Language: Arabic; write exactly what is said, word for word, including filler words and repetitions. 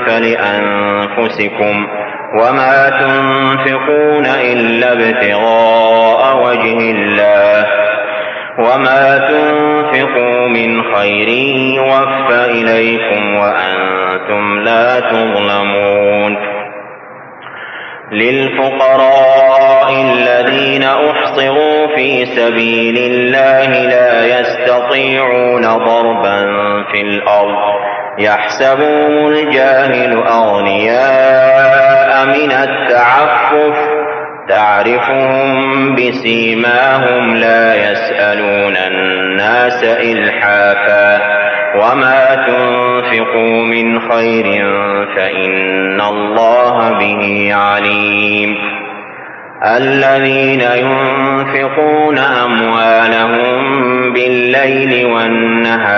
فلأنفسكم وما تنفقون إلا ابتغاء وجه الله وما تنفقوا من خير يوفى إليكم وأنتم لا تظلمون. للفقراء الذين أحصروا في سبيل الله لا يستطيعون ضربا في الأرض يحسبهم الجاهل أغنياء من التعفف تعرفهم بسيماهم لا يسألون الناس إلحافا وما تنفقوا من خير فإن الله به عليم. الذين ينفقون أموالهم بالليل والنهار